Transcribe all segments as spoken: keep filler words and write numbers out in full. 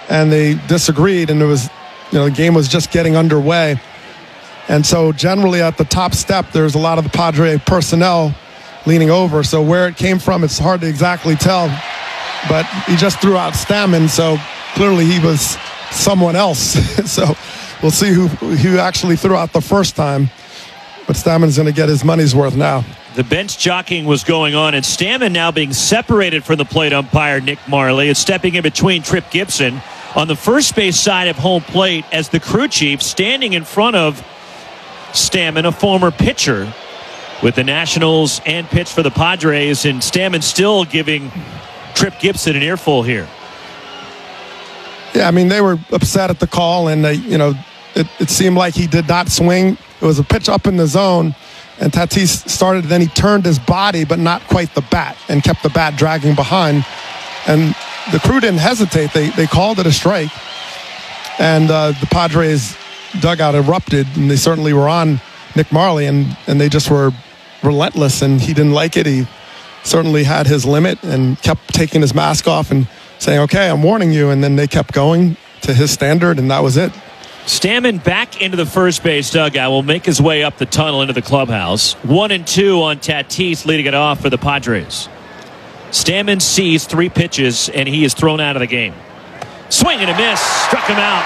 and they disagreed, and it was, you know, the game was just getting underway. And so generally at the top step, there's a lot of the Padre personnel leaning over. So where it came from, it's hard to exactly tell. But he just threw out Stammen, so clearly he was someone else. So we'll see who, who actually threw out the first time. But Stammen's going to get his money's worth now. The bench jockeying was going on, and Stammen now being separated from the plate umpire, Nick Marley, is stepping in between Tripp Gibson on the first base side of home plate as the crew chief standing in front of Stammen, a former pitcher with the Nationals and pitched for the Padres, and Stammen still giving Tripp Gibson an earful here. Yeah, I mean, they were upset at the call, and, they, you know, it, it seemed like he did not swing. It was a pitch up in the zone, and Tatis started, then he turned his body, but not quite the bat, and kept the bat dragging behind. And the crew didn't hesitate. They they called it a strike, and uh, the Padres dugout erupted, and they certainly were on Nick Marley, and, and they just were relentless, and he didn't like it. He certainly had his limit and kept taking his mask off and saying, okay, I'm warning you, and then they kept going to his standard, and that was it. Stammen back into the first base dugout will make his way up the tunnel into the clubhouse. One and two on Tatis leading it off for the Padres. Stammen sees three pitches, and he is thrown out of the game. Swing and a miss. Struck him out.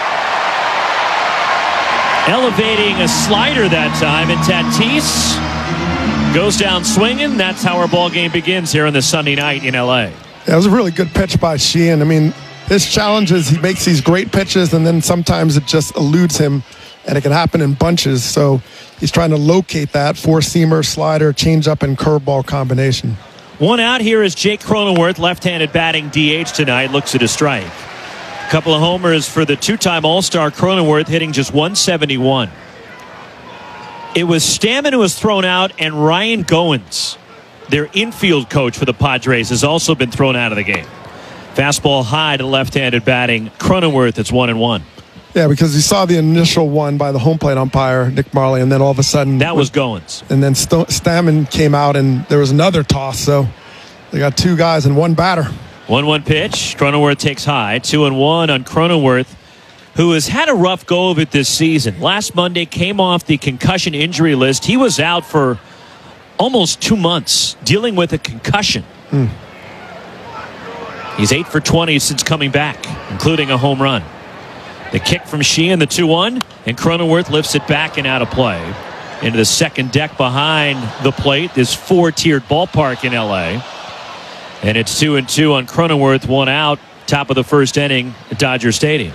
Elevating a slider that time, and Tatis goes down swinging. That's how our ball game begins here on this Sunday night in L A. Yeah, it was a really good pitch by Sheehan. I mean, his challenge is he makes these great pitches, and then sometimes it just eludes him, and it can happen in bunches. So he's trying to locate that four-seamer, slider, changeup, and curveball combination. One out here is Jake Cronenworth, left-handed batting D H tonight, looks at a strike. A couple of homers for the two-time All-Star Cronenworth, hitting just one seventy-one. It was Stammen who was thrown out, and Ryan Goins, their infield coach for the Padres, has also been thrown out of the game. Fastball high to left-handed batting Cronenworth. It's one and one. Yeah, because you saw the initial one by the home plate umpire, Nick Marley, and then all of a sudden that was Goins. And then St- Stammen came out, and there was another toss. So they got two guys and one batter. one one pitch. Cronenworth takes high. two and one on Cronenworth, who has had a rough go of it this season. Last Monday came off the concussion injury list. He was out for almost two months dealing with a concussion. Mm. He's eight for twenty since coming back, including a home run. The kick from Sheehan, the two one, and Cronenworth lifts it back and out of play. Into the second deck behind the plate, this four-tiered ballpark in L A. And it's two and two on Cronenworth, one out, top of the first inning at Dodger Stadium.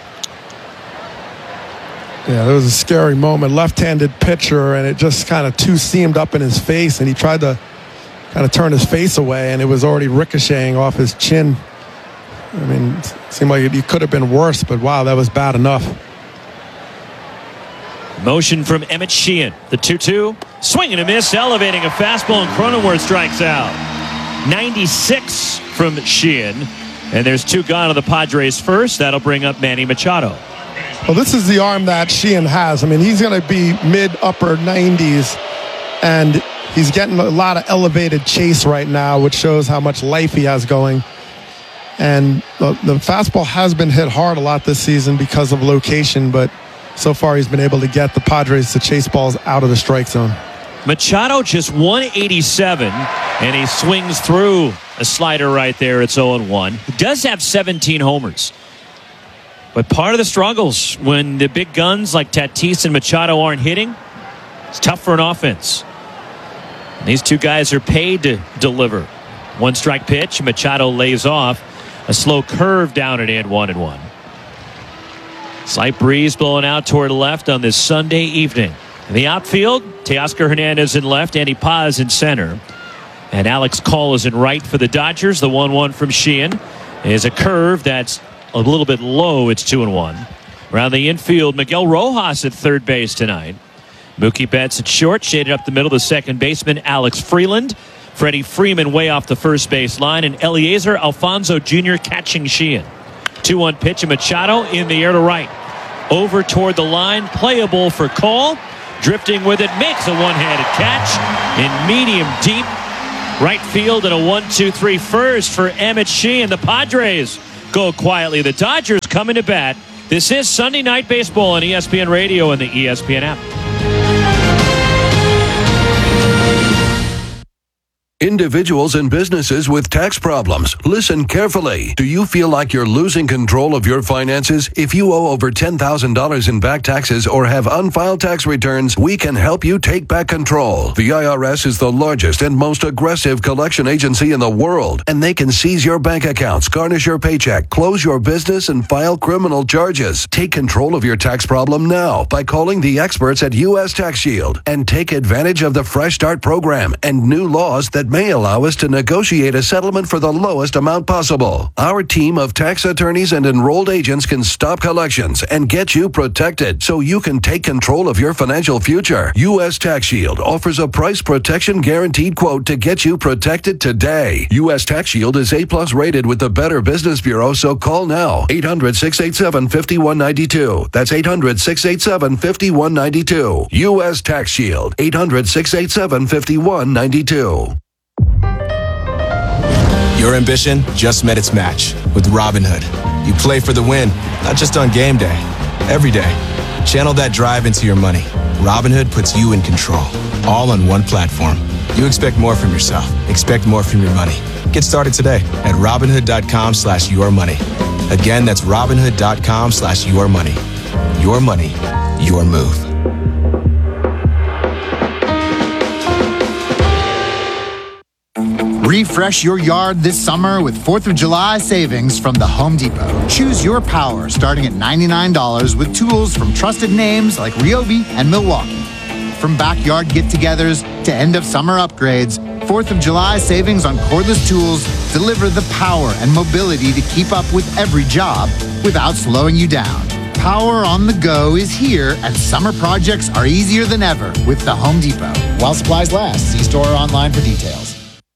Yeah, there was a scary moment. Left-handed pitcher, and it just kind of two-seamed up in his face, and he tried to kind of turn his face away, and it was already ricocheting off his chin. I mean, it seemed like it could have been worse, but wow, that was bad enough. Motion from Emmett Sheehan. The two two. Swing and a miss, elevating a fastball, and Cronenworth strikes out. ninety-six from Sheehan. And there's two gone to the Padres first. That'll bring up Manny Machado. Well, this is the arm that Sheehan has. I mean, he's going to be mid-upper nineties, and he's getting a lot of elevated chase right now, which shows how much life he has going. And the, the fastball has been hit hard a lot this season because of location, but so far he's been able to get the Padres to chase balls out of the strike zone. Machado just one eighty-seven, and he swings through a slider right there. It's oh and one. He does have seventeen homers. But part of the struggles when the big guns like Tatis and Machado aren't hitting, it's tough for an offense. And these two guys are paid to deliver. One strike pitch, Machado lays off. A slow curve down and in, one and one. Slight breeze blowing out toward left on this Sunday evening. In the outfield, Teoscar Hernandez in left, Andy Paz in center. And Alex Call is in right for the Dodgers. The one one from Sheehan is a curve that's a little bit low. It's two and one. Around the infield, Miguel Rojas at third base tonight. Mookie Betts at short, shaded up the middle. The second baseman, Alex Freeland. Freddie Freeman way off the first base line, and Eliezer Alfonso Junior catching Sheehan. two one pitch, and Machado in the air to right. Over toward the line, playable for Call. Drifting with it, makes a one-handed catch in medium deep right field, and a one two three first for Emmett Sheehan. The Padres go quietly. The Dodgers coming to bat. This is Sunday Night Baseball on E S P N Radio and the E S P N app. Individuals and businesses with tax problems, listen carefully. Do you feel like you're losing control of your finances? If you owe over ten thousand dollars in back taxes or have unfiled tax returns, we can help you take back control. The I R S is the largest and most aggressive collection agency in the world, and they can seize your bank accounts, garnish your paycheck, close your business, and file criminal charges. Take control of your tax problem now by calling the experts at U S Tax Shield and take advantage of the Fresh Start program and new laws that may allow us to negotiate a settlement for the lowest amount possible. Our team of tax attorneys and enrolled agents can stop collections and get you protected so you can take control of your financial future. U S Tax Shield offers a price protection guaranteed quote to get you protected today. U S Tax Shield is A plus rated with the Better Business Bureau, so call now. eight hundred, six eight seven, five one nine two. That's eight hundred, six eight seven, five one nine two. U S Tax Shield. eight hundred, six eight seven, five one nine two. Your ambition just met its match with Robinhood. You play for the win, not just on game day, every day. Channel that drive into your money. Robinhood puts you in control, all on one platform. You expect more from yourself. Expect more from your money. Get started today at Robinhood.com slash your money. Again, that's Robinhood.com slash your money. Your money, your move. Refresh your yard this summer with fourth of July savings from the Home Depot. Choose your power starting at ninety-nine dollars with tools from trusted names like Ryobi and Milwaukee. From backyard get-togethers to end-of-summer upgrades, fourth of July savings on cordless tools deliver the power and mobility to keep up with every job without slowing you down. Power on the go is here, and summer projects are easier than ever with the Home Depot. While supplies last, see store or online for details.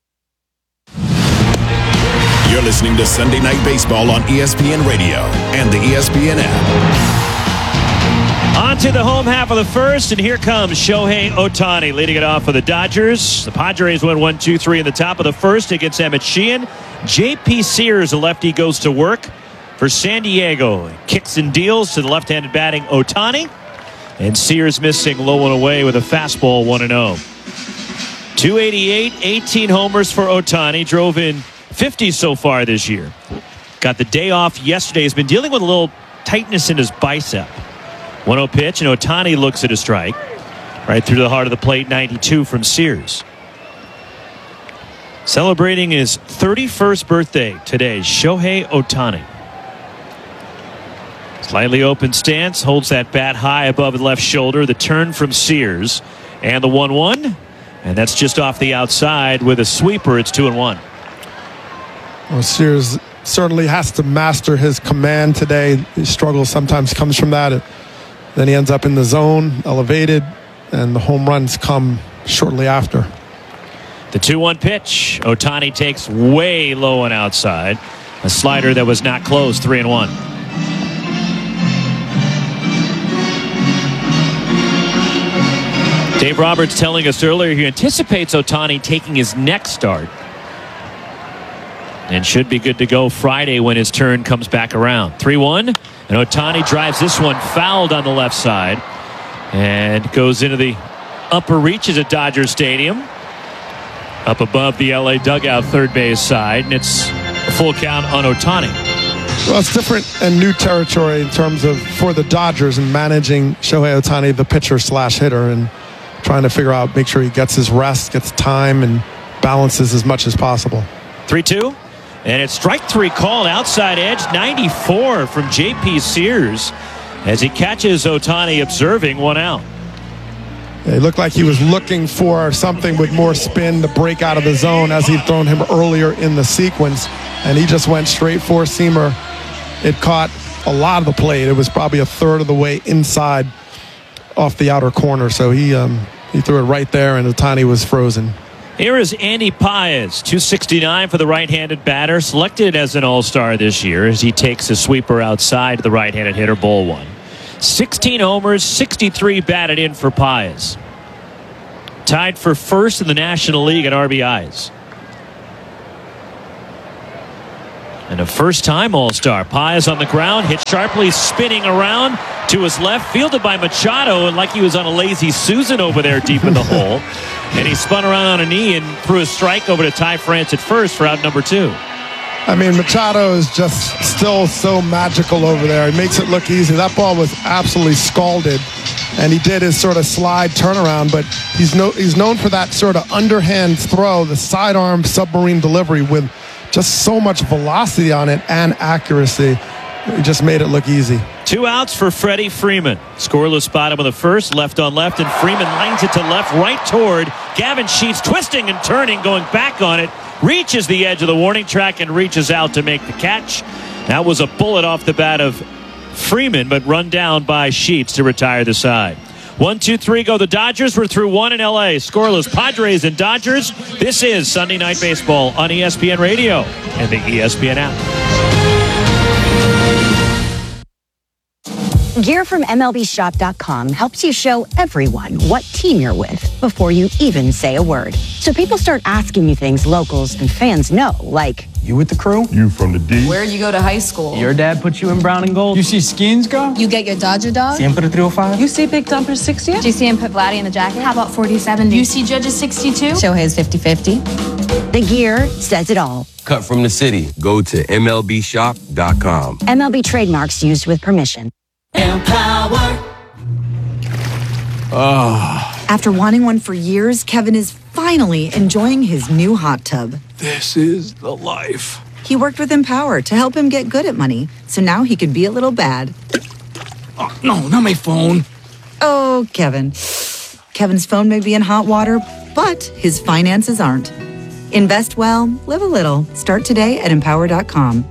You're listening to Sunday Night Baseball on E S P N Radio and the E S P N app. On to the home half of the first, and here comes Shohei Ohtani leading it off for the Dodgers. The Padres win one two three in the top of the first against Emmett Sheehan. J P Sears, a lefty, goes to work for San Diego. Kicks and deals to the left-handed batting Ohtani. And Sears missing low and away with a fastball one and oh. two eighty-eight, eighteen homers for Ohtani. Drove in fifty so far this year. Got the day off yesterday. He's been dealing with a little tightness in his bicep. one oh pitch, and Ohtani looks at a strike. Right through the heart of the plate, ninety-two from Sears. Celebrating his thirty-first birthday today, Shohei Ohtani. Slightly open stance, holds that bat high above the left shoulder. The turn from Sears, and the one one. And that's just off the outside with a sweeper. It's two and one. Well, Sears certainly has to master his command today. His struggle sometimes comes from that. Then he ends up in the zone, elevated, and the home runs come shortly after. The two one pitch. Ohtani takes way low and outside. A slider that was not close, three and one. Dave Roberts telling us earlier he anticipates Ohtani taking his next start. And should be good to go Friday when his turn comes back around. three one. And Ohtani drives this one fouled on the left side. And goes into the upper reaches at Dodger Stadium. Up above the L A dugout third base side. And it's a full count on Ohtani. Well, it's different and new territory in terms of for the Dodgers and managing Shohei Ohtani, the pitcher slash hitter, and trying to figure out, make sure he gets his rest, gets time, and balances as much as possible. three two. And it's strike three called outside edge, ninety-four from J P Sears as he catches Ohtani observing one out. It looked like he was looking for something with more spin to break out of the zone as he'd thrown him earlier in the sequence, and he just went straight four-seamer. It caught a lot of the plate. It was probably a third of the way inside off the outer corner, so he um, he threw it right there, and Ohtani was frozen. Here is Andy Paez, two sixty-nine for the right-handed batter, selected as an all-star this year as he takes a sweeper outside the right-handed hitter, ball one. sixteen homers, sixty-three batted in for Paez. Tied for first in the National League in R B Is. And a first-time All-Star. Páez on the ground, hit sharply, spinning around to his left, fielded by Machado, and like he was on a lazy Susan over there deep in the hole. And he spun around on a knee and threw a strike over to Ty France at first for out number two. I mean, Machado is just still so magical over there. He makes it look easy. That ball was absolutely scalded, and he did his sort of slide turnaround, but he's no, he's known for that sort of underhand throw, the sidearm submarine delivery with just so much velocity on it and accuracy. He just made it look easy. Two outs for Freddie Freeman. Scoreless bottom of the first, left on left, and Freeman lines it to left, right toward Gavin Sheets, twisting and turning, going back on it, reaches the edge of the warning track and reaches out to make the catch. That was a bullet off the bat of Freeman, but run down by Sheets to retire the side. One, two, three, go the Dodgers. We're through one in L A. Scoreless Padres and Dodgers. This is Sunday Night Baseball on E S P N Radio and the E S P N app. Gear from M L B Shop dot com helps you show everyone what team you're with before you even say a word. So people start asking you things locals and fans know, like, you with the crew? You from the D? Where'd you go to high school? Your dad put you in brown and gold? You see Skins go? You get your Dodger dog? Siempre three oh five? You see Big Dumper sixty? Do you see him put Vladdy in the jacket? How about forty seventy? You see Judge's sixty-two? Shohei's fifty fifty. The gear says it all. Cut from the city. Go to M L B Shop dot com. M L B trademarks used with permission. Empower. Oh. After wanting one for years, Kevin is finally enjoying his new hot tub. This is the life. He worked with Empower to help him get good at money, so now he can be a little bad. Oh, no, not my phone. Oh, Kevin. Kevin's phone may be in hot water, but his finances aren't. Invest well, live a little. Start today at empower dot com.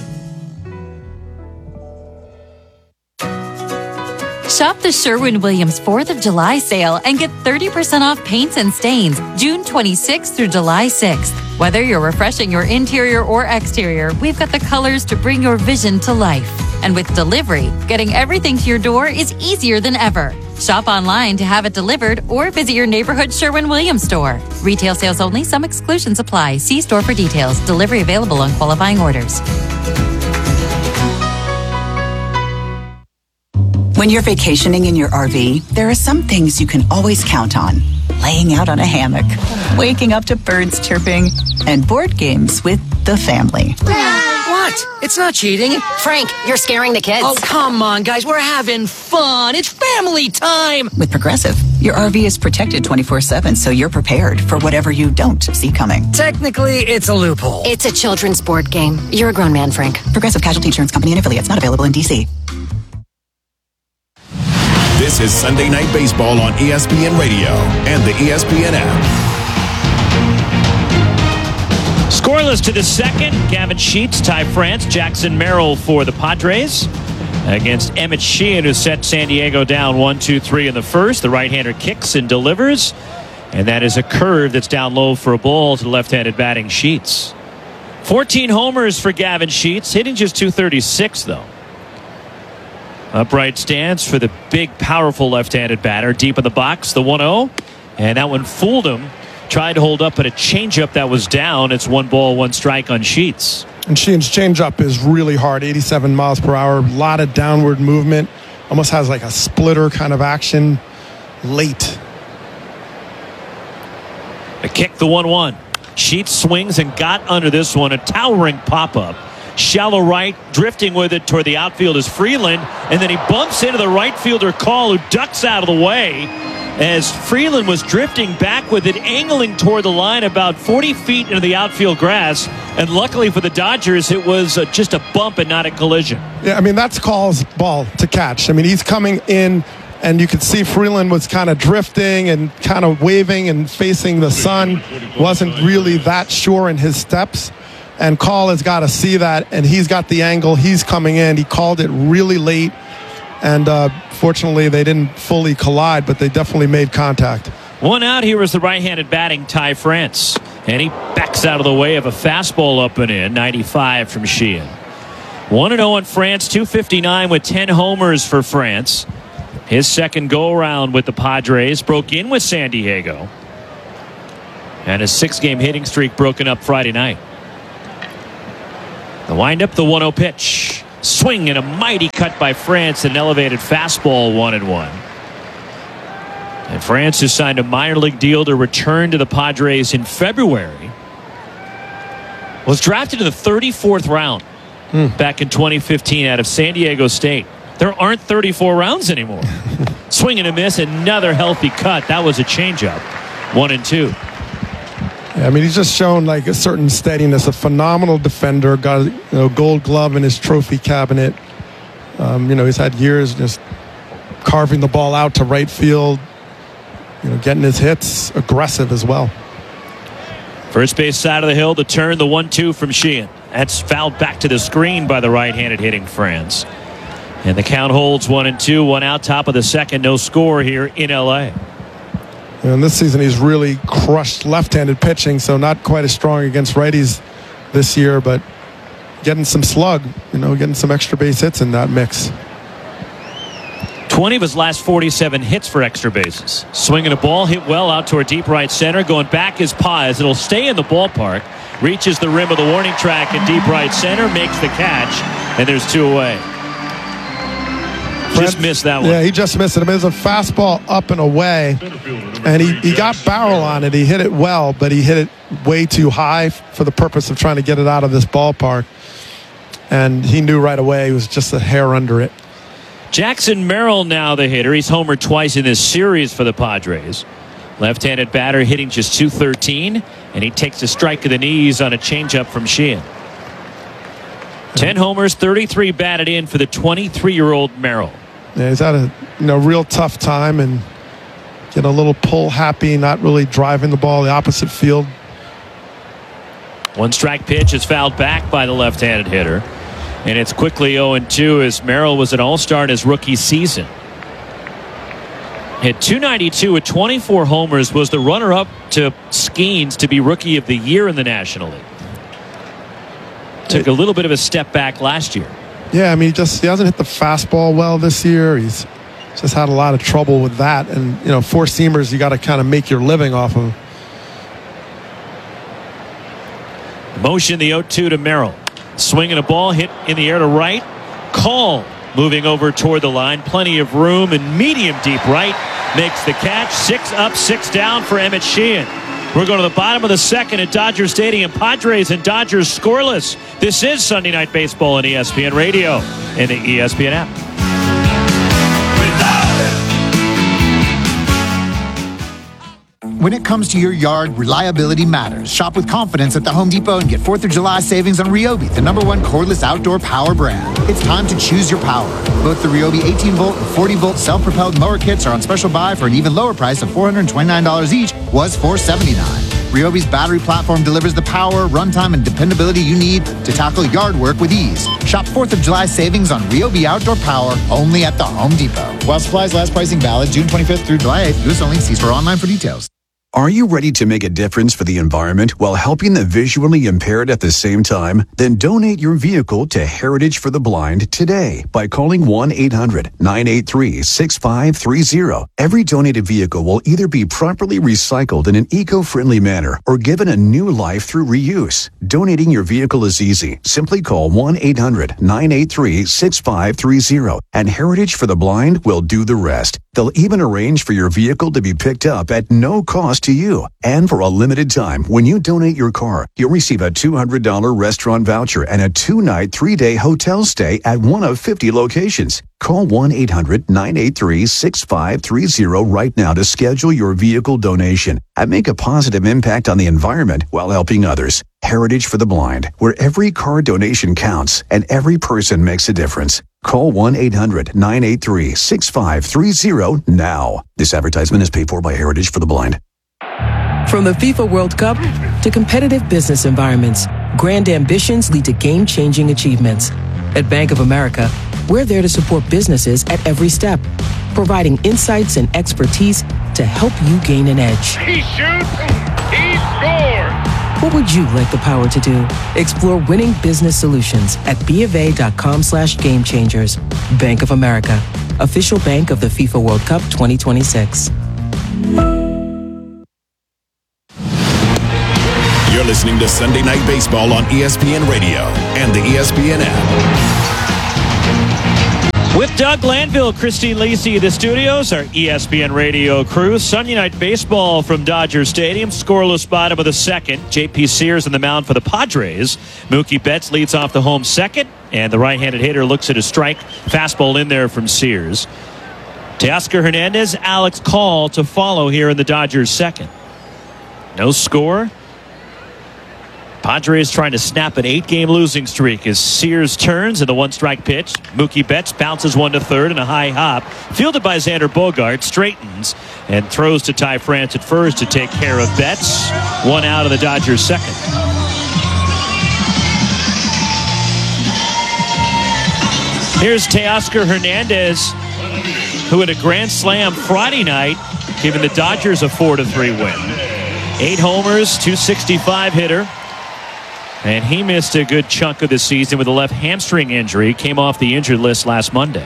Shop the Sherwin-Williams fourth of July sale and get thirty percent off paints and stains June twenty-sixth through July sixth. Whether you're refreshing your interior or exterior, we've got the colors to bring your vision to life. And with delivery, getting everything to your door is easier than ever. Shop online to have it delivered or visit your neighborhood Sherwin-Williams store. Retail sales only. Some exclusions apply. See store for details. Delivery available on qualifying orders. When you're vacationing in your R V, there are some things you can always count on. Laying out on a hammock, waking up to birds chirping, and board games with the family. What? It's not cheating. Frank, you're scaring the kids. Oh, come on, guys. We're having fun. It's family time. With Progressive, your R V is protected twenty-four seven, so you're prepared for whatever you don't see coming. Technically, it's a loophole. It's a children's board game. You're a grown man, Frank. Progressive Casualty Insurance Company and affiliates, not available in D C. This is Sunday Night Baseball on E S P N Radio and the E S P N app. Scoreless to the second. Gavin Sheets, Ty France, Jackson Merrill for the Padres against Emmett Sheehan, who set San Diego down one two three in the first. The right-hander kicks and delivers, and that is a curve that's down low for a ball to the left-handed batting Sheets. fourteen homers for Gavin Sheets, hitting just two thirty-six, though. Upright stance for the big, powerful left-handed batter. Deep in the box, the one oh. And that one fooled him. Tried to hold up at a changeup that was down. It's one ball, one strike on Sheets. And Sheehan's changeup is really hard, eighty-seven miles per hour. A lot of downward movement. Almost has like a splitter kind of action late. A kick, the one one. Sheets swings and got under this one. A towering pop-up. Shallow right, drifting with it toward the outfield is Freeland, and then he bumps into the right fielder Call, who ducks out of the way as Freeland was drifting back with it, angling toward the line about forty feet into the outfield grass. And luckily for the Dodgers, it was uh, just a bump and not a collision. Yeah, I mean, that's Call's ball to catch. I mean, he's coming in, and you could see Freeland was kind of drifting and kind of waving and facing the sun. Wasn't really that sure in his steps. And Call has got to see that, and he's got the angle. He's coming in. He called it really late, and uh, fortunately they didn't fully collide, but they definitely made contact. One out. Here was the right-handed batting Ty France, and he backs out of the way of a fastball up and in. ninety-five from Sheehan. one and oh on France, two fifty-nine with ten homers for France. His second go-around with the Padres, broke in with San Diego, and his six-game hitting streak broken up Friday night. The windup, the one oh pitch. Swing and a mighty cut by France, an elevated fastball, one and one. And France has signed a minor league deal to return to the Padres in February. Was drafted in the thirty-fourth round hmm. back in twenty fifteen out of San Diego State. There aren't thirty-four rounds anymore. Swing and a miss, another healthy cut. That was a changeup. One and two. Yeah, I mean, he's just shown like a certain steadiness. A phenomenal defender. Got a you know, gold glove in his trophy cabinet. Um, you know, he's had years just carving the ball out to right field. You know, getting his hits. Aggressive as well. First base side of the hill, the turn, the one two from Sheehan. That's fouled back to the screen by the right-handed hitting France. And the count holds one and two, one out, top of the second, no score here in L A. And this season he's really crushed left-handed pitching, so not quite as strong against righties this year, but getting some slug, you know, getting some extra base hits in that mix. twenty of his last forty-seven hits for extra bases. Swinging a ball, hit well out toward deep right center. Going back his Paz. It'll stay in the ballpark. Reaches the rim of the warning track in deep right center. Makes the catch. And there's two away. Just missed that one. Yeah, he just missed it. I mean, it was a fastball up and away. And he, he got barrel on it. He hit it well, but he hit it way too high for the purpose of trying to get it out of this ballpark. And he knew right away it was just a hair under it. Jackson Merrill now the hitter. He's homered twice in this series for the Padres. Left-handed batter hitting just two thirteen, and he takes a strike to the knees on a changeup from Sheehan. ten homers, thirty-three batted in for the twenty-three-year-old Merrill. Yeah, he's had a you know real tough time and getting a little pull happy, not really driving the ball the opposite field. One strike pitch is fouled back by the left-handed hitter. And it's quickly oh and two as Merrill was an all-star in his rookie season. Hit two ninety-two with twenty-four homers, was the runner-up to Skeens to be Rookie of the Year in the National League. Took a little bit of a step back last year. Yeah, I mean, he just he hasn't hit the fastball well this year. He's just had a lot of trouble with that. And, you know, four-seamers, you got to kind of make your living off of. Motion the oh two to Merrill. Swinging a ball hit in the air to right. Call moving over toward the line. Plenty of room and medium deep right. Makes the catch. Six up, six down for Emmett Sheehan. We're going to the bottom of the second at Dodger Stadium. Padres and Dodgers scoreless. This is Sunday Night Baseball on E S P N Radio and the E S P N app. When it comes to your yard, reliability matters. Shop with confidence at the Home Depot and get fourth of July savings on Ryobi, the number one cordless outdoor power brand. It's time to choose your power. Both the Ryobi eighteen volt and forty volt self-propelled mower kits are on special buy for an even lower price of four hundred twenty-nine dollars each, was four hundred seventy-nine dollars. Ryobi's battery platform delivers the power, runtime, and dependability you need to tackle yard work with ease. Shop fourth of July savings on Ryobi outdoor power only at the Home Depot. While supplies last, pricing valid June twenty-fifth through July eighth. U S only. See store online for details. Are you ready to make a difference for the environment while helping the visually impaired at the same time? Then donate your vehicle to Heritage for the Blind today by calling one eight hundred nine eight three six five three zero. Every donated vehicle will either be properly recycled in an eco-friendly manner or given a new life through reuse. Donating your vehicle is easy. Simply call one eight hundred nine eight three six five three zero and Heritage for the Blind will do the rest. They'll even arrange for your vehicle to be picked up at no cost to you. And for a limited time, when you donate your car, you'll receive a two hundred dollars restaurant voucher and a two-night, three-day hotel stay at one of fifty locations. Call one eight hundred nine eight three six five three zero right now to schedule your vehicle donation and make a positive impact on the environment while helping others. Heritage for the Blind, where every car donation counts and every person makes a difference. Call one eight hundred nine eight three six five three zero now. This advertisement is paid for by Heritage for the Blind. From the FIFA World Cup to competitive business environments, grand ambitions lead to game-changing achievements. At Bank of America, we're there to support businesses at every step, providing insights and expertise to help you gain an edge. He shoots, he scores! What would you like the power to do? Explore winning business solutions at BofA.com slash game changers. Bank of America, official bank of the FIFA World Cup twenty twenty-six. You're listening listening to Sunday Night Baseball on E S P N Radio and the E S P N app. With Doug Glanville, Christine Lacey in the studios, our E S P N Radio crew. Sunday Night Baseball from Dodger Stadium. Scoreless bottom of the second. J P Sears on the mound for the Padres. Mookie Betts leads off the home second. And the right-handed hitter looks at a strike. Fastball in there from Sears. Teoscar Hernandez, Alex Call to follow here in the Dodgers second. No score. Padres trying to snap an eight-game losing streak as Sears turns in the one-strike pitch. Mookie Betts bounces one to third in a high hop. Fielded by Xander Bogaerts, straightens and throws to Ty France at first to take care of Betts. One out of the Dodgers second. Here's Teoscar Hernandez, who had a grand slam Friday night, giving the Dodgers a four to three win. Eight homers, two sixty-five hitter. And he missed a good chunk of the season with a left hamstring injury. Came off the injured list last Monday.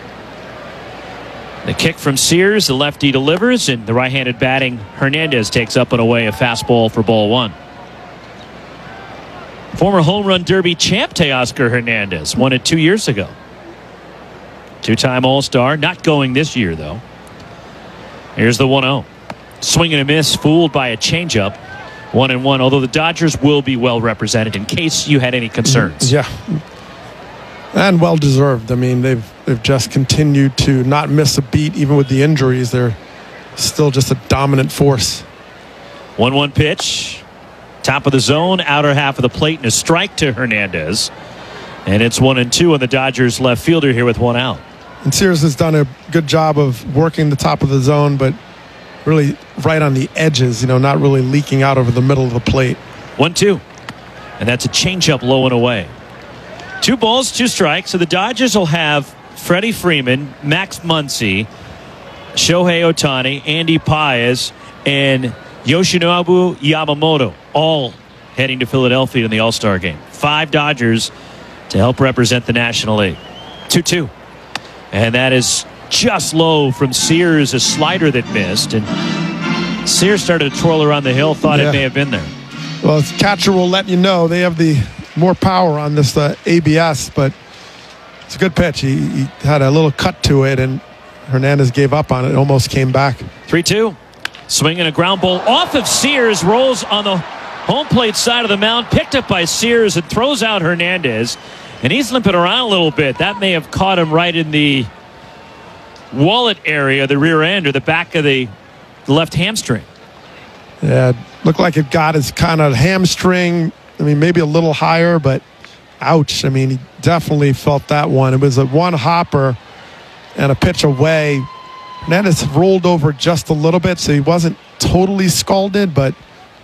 The kick from Sears, the lefty delivers, and the right-handed batting Hernandez takes up and away a fastball for ball one. Former home run derby champ Teoscar Hernandez won it two years ago. Two-time All-Star, not going this year though. Here's the one oh. Swing and a miss, fooled by a changeup. One and one, although the Dodgers will be well represented in case you had any concerns. Yeah. And well deserved. I mean, they've they've just continued to not miss a beat, even with the injuries. They're still just a dominant force. one one pitch. Top of the zone, outer half of the plate, and a strike to Hernandez. And it's one and two on the Dodgers left fielder here with one out. And Sears has done a good job of working the top of the zone, but really right on the edges, you know, not really leaking out over the middle of the plate. one two. And that's a changeup low and away. Two balls, two strikes. So the Dodgers will have Freddie Freeman, Max Muncy, Shohei Ohtani, Andy Paez, and Yoshinobu Yamamoto, all heading to Philadelphia in the All-Star game. Five Dodgers to help represent the National League. two two. And that is just low from Sears, a slider that missed. And Sears started to twirl around the hill, thought yeah. it may have been there. Well, the catcher will let you know. They have the more power on this uh, A B S, but it's a good pitch. He, he had a little cut to it, and Hernandez gave up on it. It almost came back. three two. Swinging a ground ball off of Sears, rolls on the home plate side of the mound, picked up by Sears and throws out Hernandez. And he's limping around a little bit. That may have caught him right in the wallet area, the rear end, or the back of the left hamstring. Yeah, looked like it got his kind of hamstring. I mean, maybe a little higher, but ouch. I mean, he definitely felt that one. It was a one hopper and a pitch away. Hernandez rolled over just a little bit, so he wasn't totally scalded, but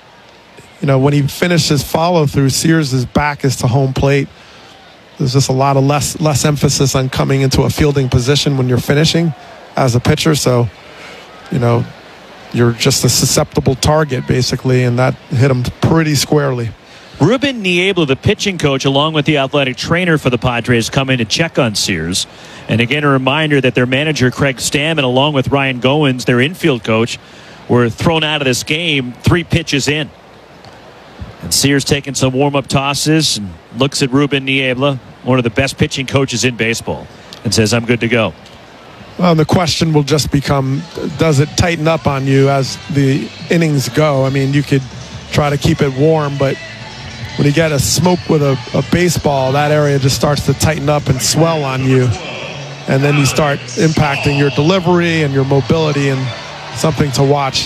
you know, when he finished his follow through, Sears' back is to home plate. There's just a lot of less less emphasis on coming into a fielding position when you're finishing as a pitcher. So, you know, you're just a susceptible target, basically, and that hit him pretty squarely. Ruben Niebla, the pitching coach, along with the athletic trainer for the Padres, come in to check on Sears. And again, a reminder that their manager, Craig Stammen, along with Ryan Goins, their infield coach, were thrown out of this game three pitches in. And Sears taking some warm-up tosses and looks at Ruben Niebla, one of the best pitching coaches in baseball, and says, I'm good to go. Well, the question will just become, does it tighten up on you as the innings go? I mean, you could try to keep it warm, but when you get a smoke with a, a baseball, that area just starts to tighten up and swell on you. And then you start impacting your delivery and your mobility, and something to watch.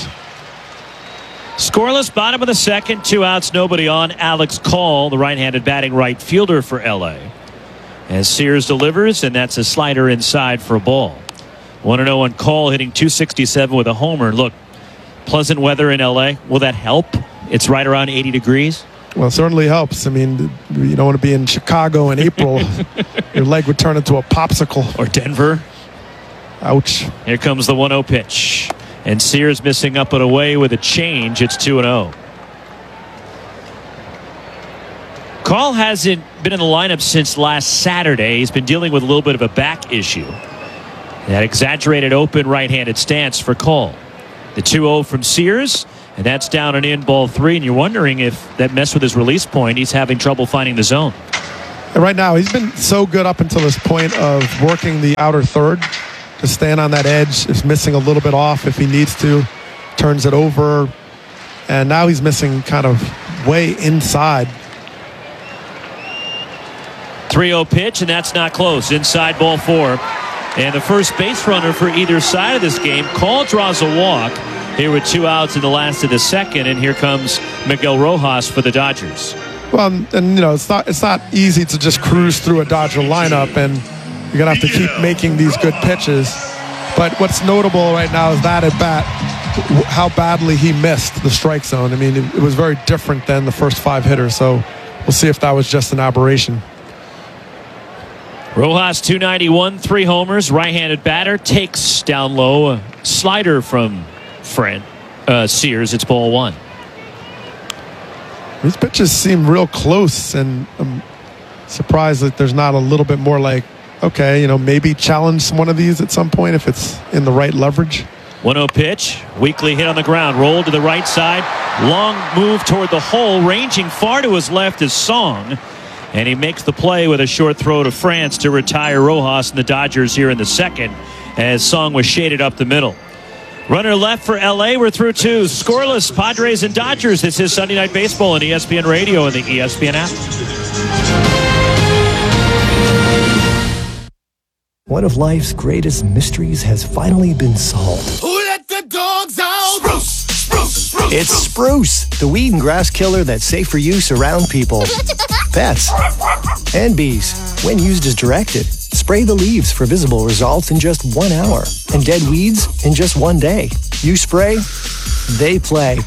Scoreless, bottom of the second, two outs, nobody on. Alex Call, the right-handed batting right fielder for L A. As Sears delivers, and that's a slider inside for a ball. one oh on Call, hitting two sixty-seven with a homer. Look, pleasant weather in L A. Will that help? It's right around eighty degrees. Well, it certainly helps. I mean, you don't want to be in Chicago in April. Your leg would turn into a popsicle. Or Denver. Ouch. Here comes the one oh pitch. And Sears missing up and away with a change. It's two and oh. Call hasn't been in the lineup since last Saturday. He's been dealing with a little bit of a back issue. That exaggerated open right-handed stance for Call. The two oh from Sears. And that's down and in ball three. And you're wondering if that messed with his release point. He's having trouble finding the zone. And right now, he's been so good up until this point of working the outer third. Just staying on that edge. Is missing a little bit off if he needs to. Turns it over. And now he's missing kind of way inside. three oh pitch, and that's not close. Inside ball four. And the first base runner for either side of this game. Call draws a walk. Here with two outs in the last of the second, and here comes Miguel Rojas for the Dodgers. Well, and, and you know, it's not it's not easy to just cruise through a Dodger lineup, and you're going to have to keep making these good pitches. But what's notable right now is that at bat, how badly he missed the strike zone. I mean, it, it was very different than the first five hitters, so we'll see if that was just an aberration. Rojas, two ninety-one, three homers, right-handed batter, takes down low a slider from Fran uh, Sears. It's ball one. These pitches seem real close, and I'm surprised that there's not a little bit more like, okay, you know, maybe challenge one of these at some point if it's in the right leverage. one oh pitch, weakly hit on the ground, rolled to the right side, long move toward the hole, ranging far to his left is Song, and he makes the play with a short throw to France to retire Rojas and the Dodgers here in the second as Song was shaded up the middle. Runner left for L A. We're through two. Scoreless, Padres and Dodgers. This is Sunday Night Baseball on E S P N Radio and the E S P N app. One of life's greatest mysteries has finally been solved. Who let the dogs out? Spruce, spruce, spruce. It's Spruce, the weed and grass killer that's safe for use around people, pets, and bees. When used as directed, spray the leaves for visible results in just one hour, and dead weeds in just one day. You spray, they play.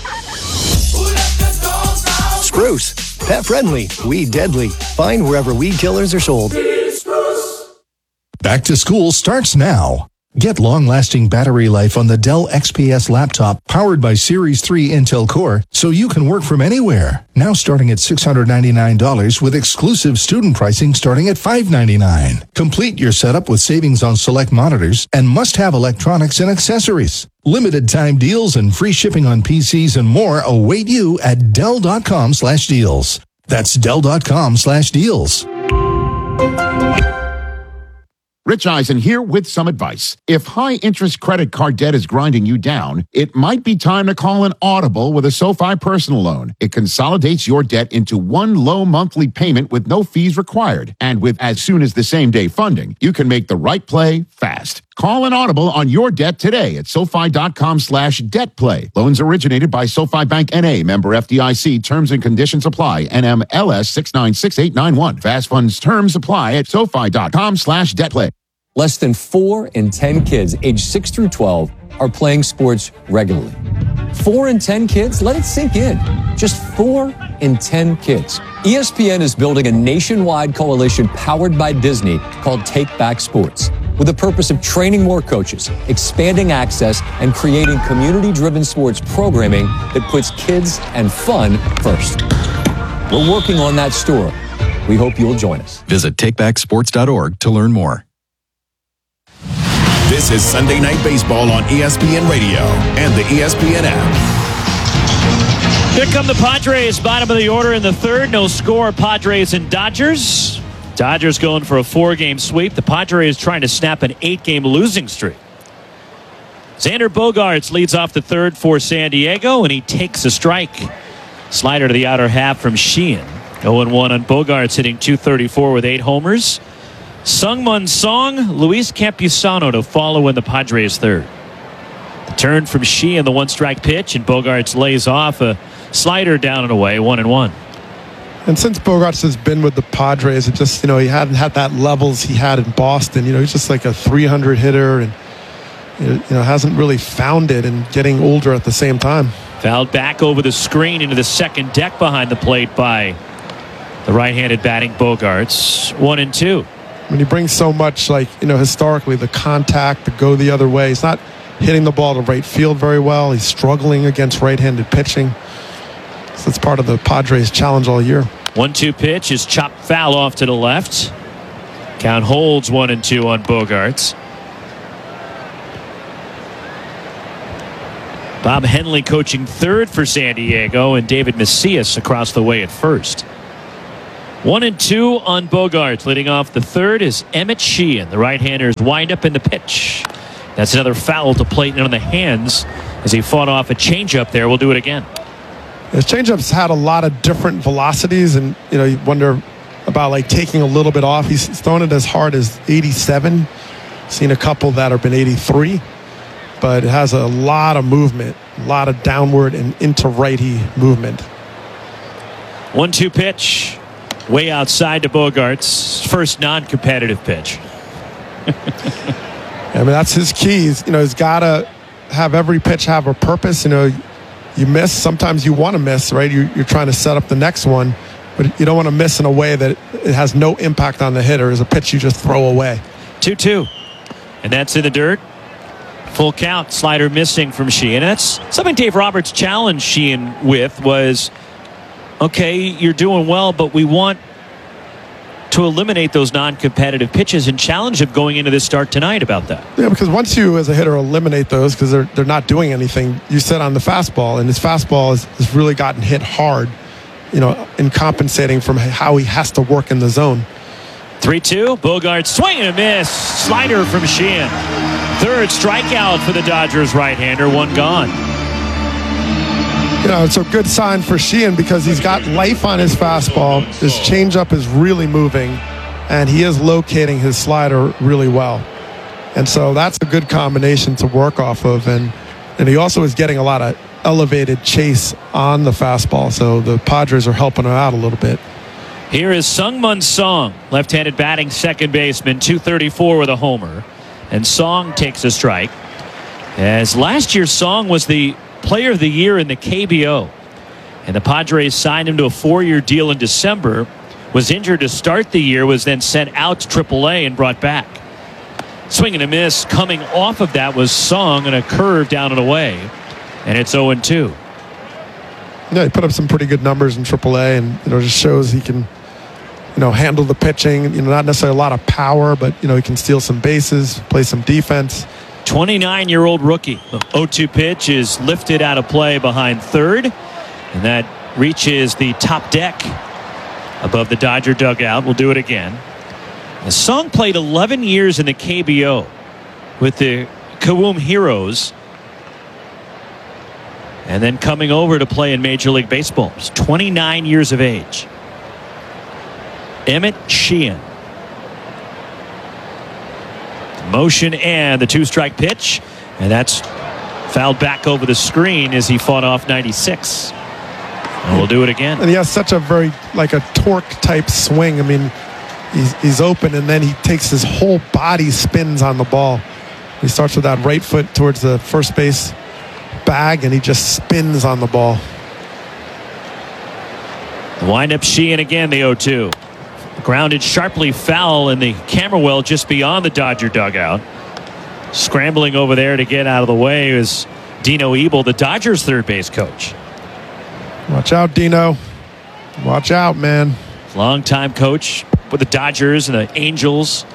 Spruce, pet friendly, weed deadly. Find wherever weed killers are sold. Back to school starts now. Get long-lasting battery life on the Dell X P S laptop powered by Series three Intel Core so you can work from anywhere. Now starting at six hundred ninety-nine dollars with exclusive student pricing starting at five hundred ninety-nine dollars. Complete your setup with savings on select monitors and must-have electronics and accessories. Limited time deals and free shipping on P Cs and more await you at Dell.com slash deals. That's Dell.com slash deals. Rich Eisen here with some advice. If high-interest credit card debt is grinding you down, it might be time to call an audible with a SoFi personal loan. It consolidates your debt into one low monthly payment with no fees required. And with as soon as the same-day funding, you can make the right play fast. Call an audible on your debt today at SoFi.com slash debt play. Loans originated by SoFi Bank N A, member F D I C. Terms and conditions apply. N M L S six nine six eight nine one. Fast funds terms apply at SoFi.com slash debt play. Less than four in ten kids aged six through twelve are playing sports regularly. Four in ten kids? Let it sink in. Just four in ten kids. E S P N is building a nationwide coalition powered by Disney called Take Back Sports, with the purpose of training more coaches, expanding access, and creating community-driven sports programming that puts kids and fun first. We're working on that story. We hope you'll join us. Visit take back sports dot org to learn more. This is Sunday Night Baseball on E S P N Radio and the E S P N app. Here come the Padres, bottom of the order in the third. No score, Padres and Dodgers. Dodgers going for a four-game sweep. The Padres trying to snap an eight-game losing streak. Xander Bogaerts leads off the third for San Diego, and he takes a strike. Slider to the outer half from Sheehan. oh and one on Bogaerts, hitting two thirty-four with eight homers. Sungmun Song, Luis Campusano to follow in the Padres' third. The turn from Sheehan, the one-strike pitch, and Bogaerts lays off a slider down and away, one and one. And since Bogaerts has been with the Padres, it just, you know, he hadn't had that levels he had in Boston. You know, he's just like a three hundred hitter and, you know, hasn't really found it and getting older at the same time. Fouled back over the screen into the second deck behind the plate by the right-handed batting Bogaerts. One and two. I mean, he brings so much, like, you know, historically, the contact, the go the other way. He's not hitting the ball to right field very well. He's struggling against right-handed pitching. So that's part of the Padres' challenge all year. one two pitch is chopped foul off to the left. Count holds one and two on Bogaerts. Bob Henley coaching third for San Diego, and David Macias across the way at first. One and two on Bogaerts. Leading off the third is Emmett Sheehan. The right-handers wind up in the pitch. That's another foul to plate on the hands as he fought off a changeup there. We'll do it again. His changeup's had a lot of different velocities, and you know you wonder about like taking a little bit off. He's thrown it as hard as eighty-seven. Seen a couple that have been eighty-three, but it has a lot of movement, a lot of downward and into righty movement. one two pitch. Way outside to Bogaerts. First non-competitive pitch. I mean, that's his keys. You know, he's got to have every pitch have a purpose. You know, you miss. Sometimes you want to miss, right? You, you're trying to set up the next one, but you don't want to miss in a way that it has no impact on the hitter. It's a pitch you just throw away. two two. And that's in the dirt. Full count. Slider missing from Sheehan. That's something Dave Roberts challenged Sheehan with was, okay, you're doing well, but we want to eliminate those non-competitive pitches, and challenge him going into this start tonight about that. Yeah, because once you as a hitter eliminate those because they're, they're not doing anything, you sit on the fastball, and his fastball has, has really gotten hit hard, you know, in compensating from how he has to work in the zone. three two. Bogaerts swing and a miss. Slider from Sheehan. Third strikeout for the Dodgers right-hander. One gone. You know, it's a good sign for Sheehan because he's got life on his fastball. His changeup is really moving, and he is locating his slider really well. And so that's a good combination to work off of. And, and he also is getting a lot of elevated chase on the fastball, so the Padres are helping him out a little bit. Here is Sungmun Song, left-handed batting second baseman, two thirty-four with a homer. And Song takes a strike. As last year, Song was the Player of the Year in the K B O. And the Padres signed him to a four-year deal in December. Was injured to start the year, was then sent out to triple A and brought back. Swing and a miss coming off of that was Song, and a curve down and away. And it's oh and two. Yeah, he put up some pretty good numbers in triple A, and you know, just shows he can, you know, handle the pitching. You know, not necessarily a lot of power, but you know, he can steal some bases, play some defense. twenty-nine-year-old rookie. The oh two pitch is lifted out of play behind third, and that reaches the top deck above the Dodger dugout. We'll do it again. The Song played eleven years in the K B O with the Kiwoom Heroes, and then coming over to play in Major League Baseball. He's twenty-nine years of age. Emmett Sheehan. Motion and the two-strike pitch, and that's fouled back over the screen as he fought off ninety-six. And we'll do it again. And he has such a very, like a torque type swing. I mean, he's, he's open, and then he takes his whole body spins on the ball. He starts with that right foot towards the first base bag, and he just spins on the ball. The wind-up Sheehan again, the oh two. Grounded sharply foul in the camera well just beyond the Dodger dugout. Scrambling over there to get out of the way is Dino Ebel, the Dodgers third base coach. Watch out, Dino. Watch out, man. Longtime coach with the Dodgers and the Angels.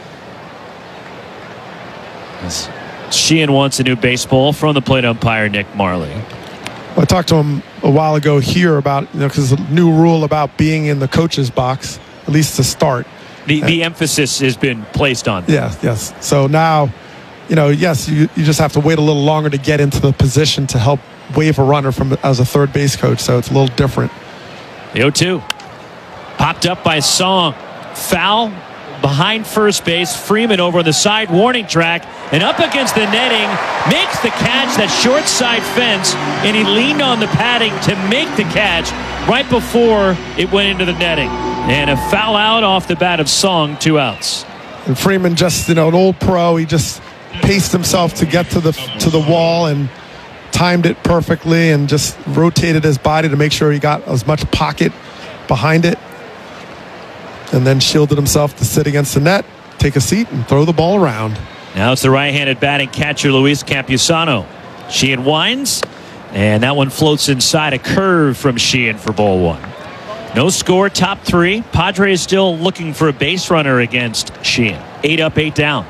As Sheehan wants a new baseball from the plate umpire Nick Marley. Well, I talked to him a while ago here about, you know, because the new rule about being in the coach's box, at least to start. The the and, emphasis has been placed on that. Yes, yes. So now, you know, yes, you, you just have to wait a little longer to get into the position to help wave a runner from as a third base coach. So it's a little different. The oh two. Popped up by Song. Foul behind first base. Freeman over on the side warning track and up against the netting. Makes the catch, that short side fence, and he leaned on the padding to make the catch right before it went into the netting. And a foul out off the bat of Song, two outs. And Freeman, just, you know, an old pro, he just paced himself to get to the to the wall and timed it perfectly and just rotated his body to make sure he got as much pocket behind it, and then shielded himself to sit against the net, take a seat, and throw the ball around. Now it's the right-handed batting catcher Luis Campusano. Sheehan winds, and that one floats inside, a curve from Sheehan for ball one. No score, top three. Padres still looking for a base runner against Sheehan. Eight up, eight down.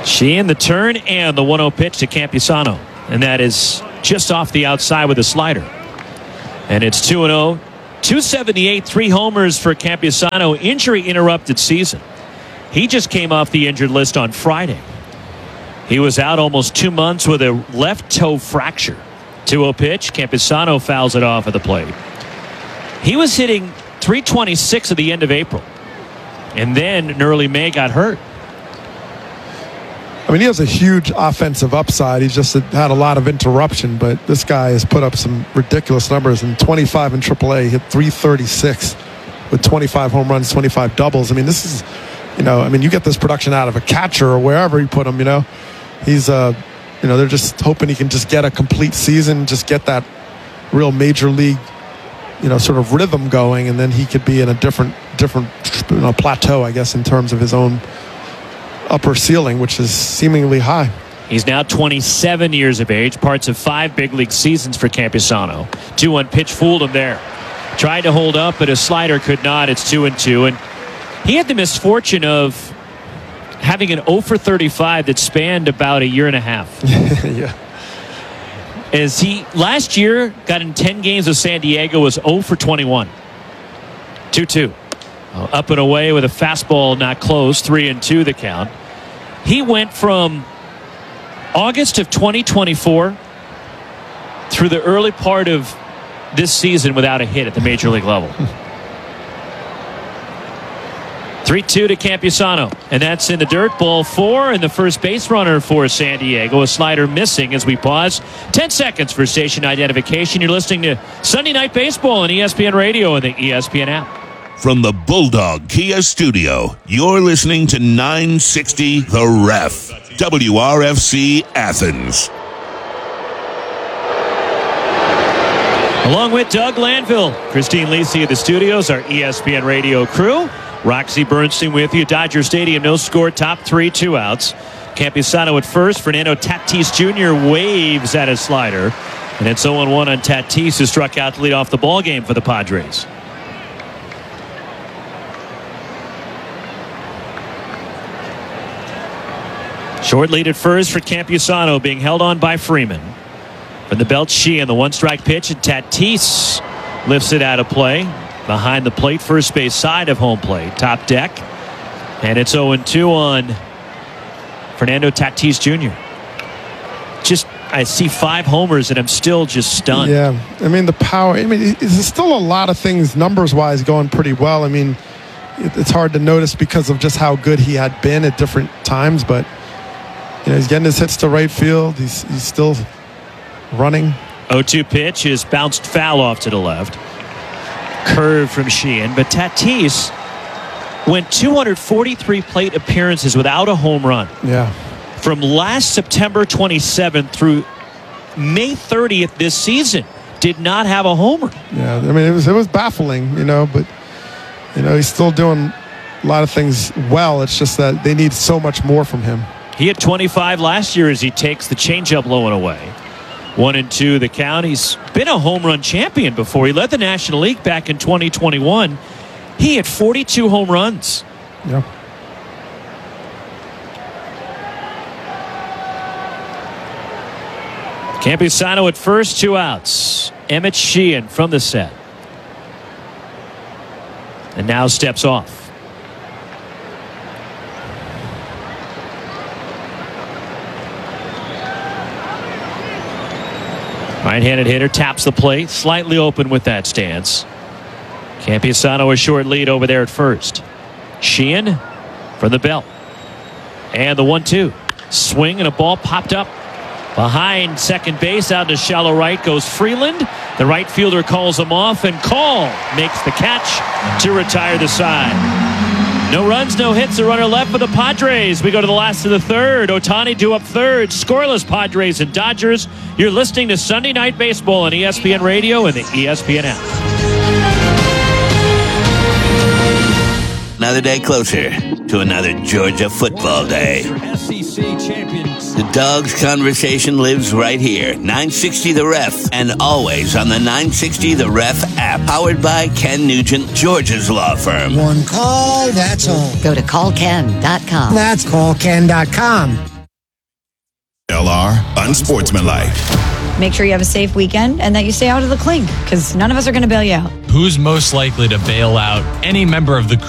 Sheehan, the turn, and the one oh pitch to Campusano. And that is just off the outside with a slider. And it's two and oh. two seventy-eight, three homers for Campusano. Injury interrupted season. He just came off the injured list on Friday. He was out almost two months with a left toe fracture. two oh pitch. Campusano fouls it off at the plate. He was hitting three twenty-six at the end of April. And then in early May got hurt. I mean, he has a huge offensive upside. He's just had a lot of interruption, but this guy has put up some ridiculous numbers. In twenty-five in triple A, he hit three thirty-six with twenty-five home runs, twenty-five doubles. I mean, this is, you know, I mean, you get this production out of a catcher or wherever you put him, you know. He's, uh, you know, they're just hoping he can just get a complete season, just get that real major league, you know, sort of rhythm going, and then he could be in a different, different, you know, plateau, I guess, in terms of his own upper ceiling, which is seemingly high. He's now twenty-seven years of age, parts of five big league seasons for Campusano. two one pitch fooled him there. Tried to hold up, but his slider could not. It's two and two. And he had the misfortune of having an oh for thirty-five that spanned about a year and a half. Yeah. As he last year got in ten games with San Diego, was oh for twenty-one. two two. Uh, up and away with a fastball not close. three and two the count. He went from August of twenty twenty-four through the early part of this season without a hit at the major league level. three two to Campusano, and that's in the dirt. Ball four, and the first base runner for San Diego. A slider missing as we pause. ten seconds for station identification. You're listening to Sunday Night Baseball on E S P N Radio and the E S P N app. From the Bulldog Kia Studio, you're listening to nine sixty The Ref, W R F C Athens. Along with Doug Lanville, Christine Lisi of the studios, our E S P N Radio crew. Roxy Bernstein with you. Dodger Stadium, no score, top three, two outs. Campusano at first. Fernando Tatis Junior waves at his slider. And it's oh one on Tatis, who struck out to lead off the ball game for the Padres. Short lead at first for Campusano, being held on by Freeman. From the belt, Sheehan, the one-strike pitch, and Tatis lifts it out of play. Behind the plate, first base side of home plate, top deck. And it's oh two on Fernando Tatis Junior Just, I see five homers, and I'm still just stunned. Yeah, I mean, the power, I mean, there's still a lot of things numbers-wise going pretty well. I mean, it's hard to notice because of just how good he had been at different times, but you know, he's getting his hits to right field. He's he's still running. oh two pitch is bounced foul off to the left. Curve from Sheehan, but Tatis went two hundred forty-three plate appearances without a home run. Yeah. From last September twenty-seventh through May thirtieth this season, did not have a homer. Yeah, I mean, it was it was baffling, you know, but you know, he's still doing a lot of things well. It's just that they need so much more from him. He had twenty-five last year as he takes the changeup low and away. One and two the count. He's been a home run champion before. He led the National League back in twenty twenty-one. He had forty-two home runs. Yeah. Campusano at first, two outs. Emmett Sheehan from the set. And now steps off. Right-handed hitter taps the plate, slightly open with that stance. Campusano a short lead over there at first. Sheehan from the belt. And the one two. Swing and a ball popped up. Behind second base, out to shallow right goes Freeland. The right fielder calls him off, and Call makes the catch to retire the side. No runs, no hits, a runner left for the Padres. We go to the last of the third. Ohtani due up third. Scoreless Padres and Dodgers. You're listening to Sunday Night Baseball on E S P N Radio and the E S P N app. Another day closer to another Georgia football day. The Dogs conversation lives right here. nine sixty The Ref, and always on the nine sixty The Ref app. Powered by Ken Nugent, Georgia's law firm. One call, that's all. Go to call ken dot com. That's call ken dot com. L R, unsportsmanlike. Make sure you have a safe weekend and that you stay out of the clink, because none of us are going to bail you out. Who's most likely to bail out any member of the